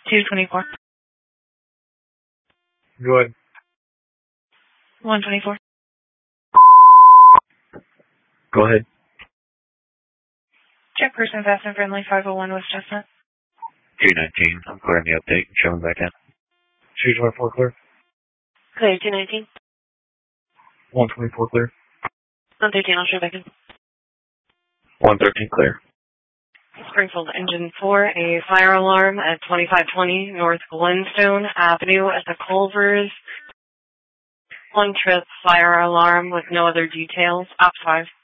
224. Go ahead. 124. Go ahead. Check person fast and friendly 501 West Chestnut. 219. I'm clearing the update. Showing back in. 224 clear. Clear 219. 124 clear. 113, I'll show back in. 113 clear. Springfield Engine 4, a fire alarm at 2520 North Glenstone Avenue at the Culvers. One trip fire alarm with no other details. Op 5.